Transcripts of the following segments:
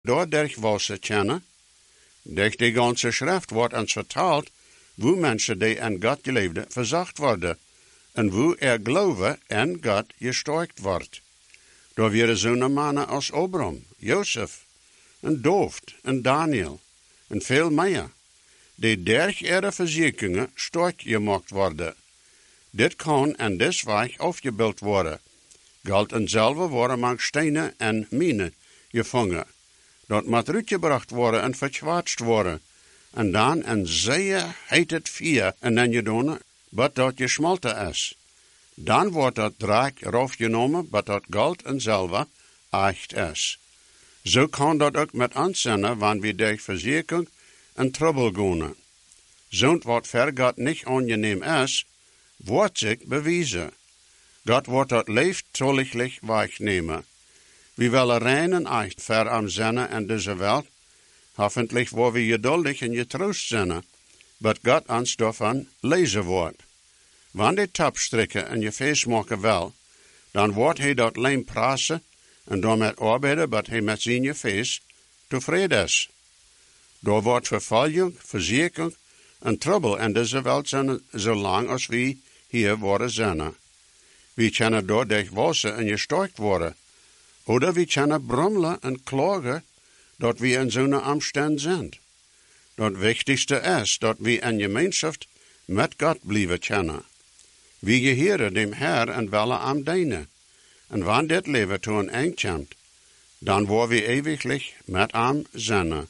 Doordat we kennen, durch die ganze Schrift wordt ons vertaald, hoe mensen die aan God geleefden, verzacht worden, en hoe geloven en God gesterkt wordt. Door weer zo'n mannen als Abraham, Jozef, en Dooft, en Daniel, en veel meer, die durch ihre verzekeringen sterk gemaakt worden. Dit kan en deswegen afgebeeld worden. Geld en zelve worden mang stenen en minen gevangen. Dat moet uitgebracht worden en verkwaatst worden. En dan een zeer heet vuur en dan gedaan, wat dat gesmolten is. Dan wordt dat draak raufgenomen, wat dat geld en zelve echt is. Zo kan dat ook met ons zijn, wanneer we durch verzekering en trouble gaan. Zo'n wat ver God niet angenehm is, wordt zich bewijzen. God wordt dat leeft tolliglich wegnemen. We willen rein en echt ver am zinnen in deze wereld. Hoffentlich worden we geduldig en getroost zijn, wat God ons daarvan lezen wordt. Wanneer die tapstrikken en je feest maken wil, dan wordt hij dat lijm prassen en dan met arbeiden, wat hij met zijn feest tevreden is. Door wordt vervolging, verzekering en trouble in deze wereld zijn, zolang als we hier worden zijn. We kunnen door wassen en gesterkt worden. Oder we kunnen brommelen en klagen dat we in zo'n omstand zijn. Dat wichtigste is dat we in gemeenschap met God blijven kennen. We geheren dem Herr en willen am dienen. En wanneer dit leven toe een eind komt, dan worden we eeuwiglich met am zijn.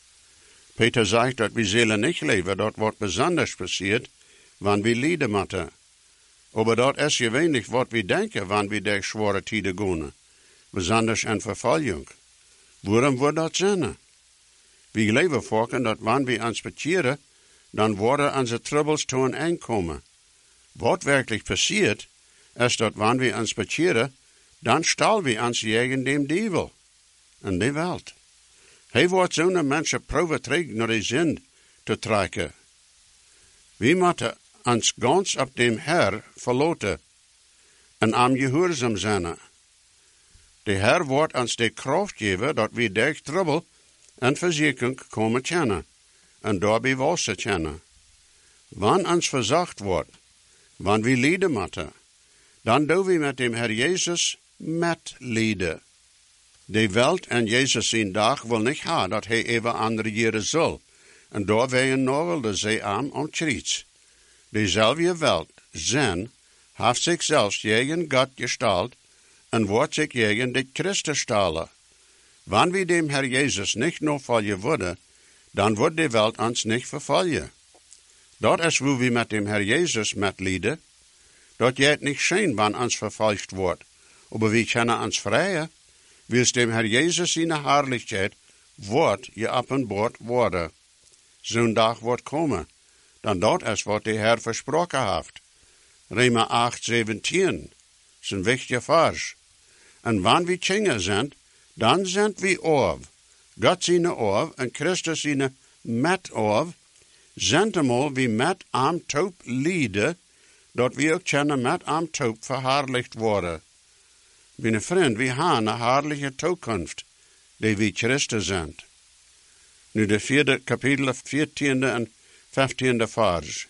Peter zegt dat we zullen niet leven, dat wordt besonders passiert, wanneer we lijden moeten. Aber dat is gewöhnlich wat we denken, wanneer we durch schwere tijden gaan. Besonders in vervolging. Waarom wordt dat zijn? We leven volken dat wanneer we ons bekeeren, dan worden onze troubles toe een eind komen. Wat werkelijk passiert, is dat wanneer we ons bekeren, dan stal we ons tegen dem duivel en de wereld. Hij wordt zo'n mensen proeven terug naar de zin te trekken. We moeten ons gans op dem Herr verlaten en am gehoorzaam zijn. De Herr wordt ons de kracht geven dat we durch trouble en verzekering komen kennen en daarbij wassen kennen. Wanneer ons verzacht wordt, wanneer we lijden moeten, dan doen we met dem Herr Jezus medlijden. De wereld en Jezus zijn dag wil niet hebben dat hij even andere jaren zal, en daar weien nog de zee aan omkriets. Dezelfde wereld, zijn, heeft zich zelfs tegen God gesteld en wordt zich tegen de Christus stellen. Wanneer we dem Herr Jezus niet navolgen worden, dan wordt de wereld ons niet vervolgen. Dat is hoe we met dem Herr Jezus medlijden. Dat je het niet schijn, wanneer ons vervolgd wordt, maar we kunnen ons vrijen, wils dem Herr Jezus in de Herrlichkeit wordt je openbaard worden. Zo'n dag wordt komen, dan dat is wat de Herr versproken heeft. Rema 8:17, is een wichtige vers. En wanneer we Kinder zijn, dan zijn we oor. God zijn oor en Christus zijn met oor. Zijn eenmaal wie met am Taub lijden, dat we ook kunnen met am Taub verherrlicht worden. Mijn vriend, we hebben een herrliche toekomst, die we Christus zijn. Nu de 4e kapitel, 14e en 15e vers.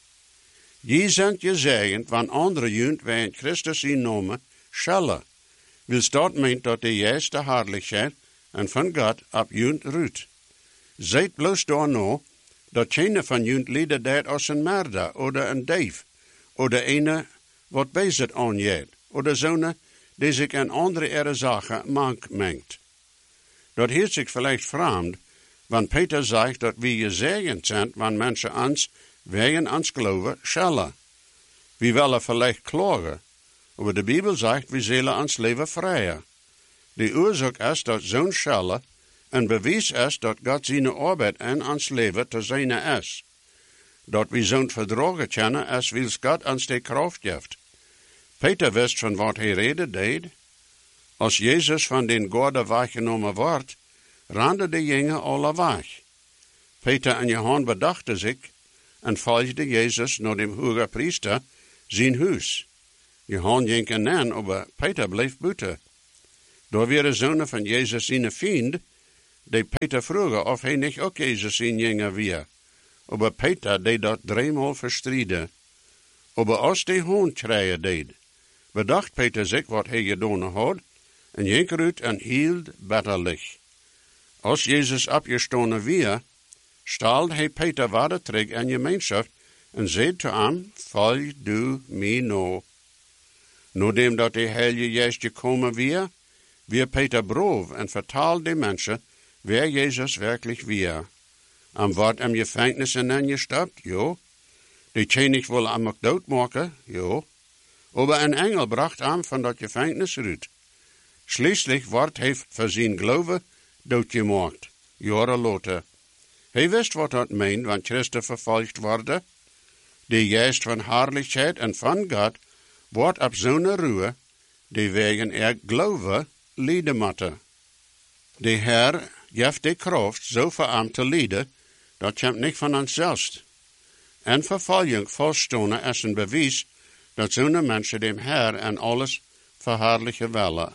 Je zijn gezegend, wanneer andere junt wij in Christus innomen, schellen. Wils dat meent dat de juiste herrlichheid en van God op junt ruht. Zijt bloos door nou, dat geen van junt lieden deed als een merder, of een dief, of een wat bezit aanjeet, of zo'n die zich in andere zaken mank mengt. Dat heet zich vielleicht vreemd, wanneer Peter zegt dat we gezegend zijn, wanneer mensen ons wegen ons geloven schellen. We willen vielleicht klagen, maar de Bijbel zegt, we zullen ons leven vrijen. De oorzaak is dat zo'n schellen een bewijs is dat God zijn arbeid in ons leven te zijn is. Dat we zo'n verdragen kennen is, wils God ons de kracht geeft. Peter wist van wat hij reden deed. Als Jezus van den Gorde weggenomen wordt, renden de jongen alle weg. Peter en Johannes bedachten zich en volgden Jezus naar dem hoge priester zijn huis. Johannes ging ernaar, maar Peter bleef buiten. Daar weer de zonen van Jezus zijn vriend, die Peter vroegen of hij niet ook Jezus zien jongen weer. Aber Peter deed dat 3-maal verstrieden. Aber als die hond schreien deed, bedacht Peter zich wat hij gedaan had, en ging eruit en hield bitterlich. Als Jezus opgestonden weer, stelde hij Peter weer terug in gemeenschap en zei te hem, volg du mij nou. Nadat dat de Heilige Geest gekomen weer Peter brov en vertaalde de mensen, wer Jezus werkelijk weer. Am wordt hem gevangenis en gestapt, jo. Die König wil hem ook doodmaken, jo. Aber een engel bracht hem van dat gevangenis uit. Schließlich wordt hij voor zijn geloven doodgemaakt, jaren later. Hij wist wat dat meent, want Christus vervolgd worden. De geest van heerlijkheid en van God wordt op zo'n ruwe, die wegen geloven lijden moeten. De Heer geeft de kracht zo voor hem te lijden, dat komt niet van onszelf. En vervolging volstonden is een bewijs dat zo'n mensen dem Heer en alles verherrlijken willen.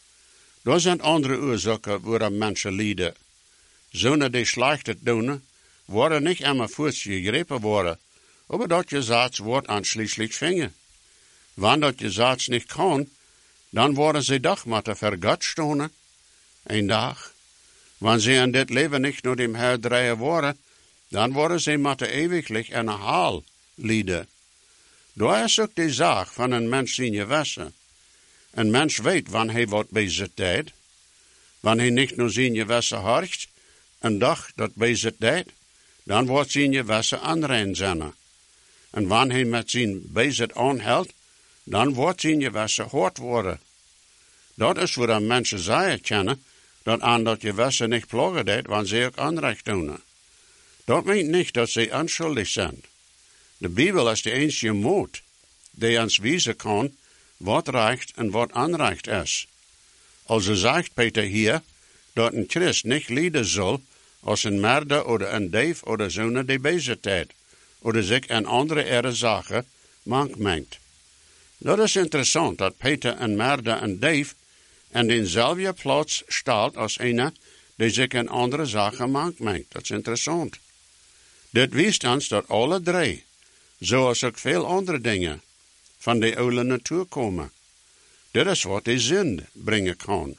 Er zijn andere oorzaken waarom mensen lijden. Zo'n die slechte doen, worden niet immer voets gegrepen worden, aber dat je zaad wordt aansluitend vingen. Wanneer dat je zaad niet kan, dan worden ze toch moeten voor God stonen. Een dag. Wanneer ze in dit leven niet naar dem Heer draaien worden, dan worden ze moeten eeuwiglijk in een haal lijden. Daar is ook de zaak van een mens in je wessen. Een mens weet wanneer hij wat bezig deed. Wanneer hij niet naar zijn gewessen horcht, een dag dat bezig deed, dan wordt zijn gewessen aanrein zijn. En wanneer hij met zijn bezig aanhoudt, dan wordt zijn gewessen hard worden. Dat is waar de mensen zeggen kennen, dat aan dat gewessen niet plagen deed, wanneer ze ook aanrecht doen. Dat meent niet dat ze onschuldig zijn. De Bijbel is de enige moed die ons wijzen kan wat recht en wat onrecht is. Also zegt Peter hier, dat een Christ niet lijden zal als een merder of een dief of zo'n die bezig deed, of zich een andere ere zaken mank mengt. Dat is interessant dat Peter een merder en dief in dezelfde plaats stelt als een die zich een andere zaken mank mengt. Dat is interessant. Dit wijst ons dat alle drie, zoals ook veel andere dingen, van de oude natuur komen. Dit is wat de zin brengen kan.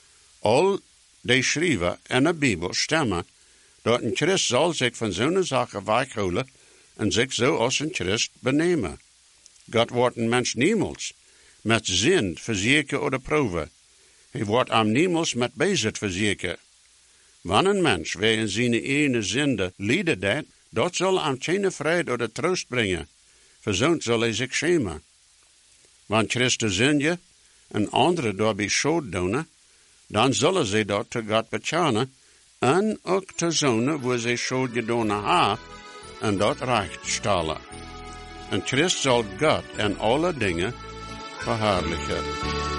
Al die schrijven in de Bijbel stemmen dat een Christ zal zich van zo'n zaken weghouden en zich zo als een Christ benemen. God wordt een mens niemals met zin verzekeren of proeven. Hij wordt hem niemals met bezit verzekeren. Wanneer een mens wegen zijn ene zinde lijden deed, dat zal hem geen vrede of troost brengen. Verzoend zal hij zich schemen. Want Christus zinde en andere daarbij schuld doen, dan zullen ze dat te God betalen en ook te zonen waar ze schuld gedaan hebben en dat recht stellen. En Christus zal God en alle dingen verherrlijken.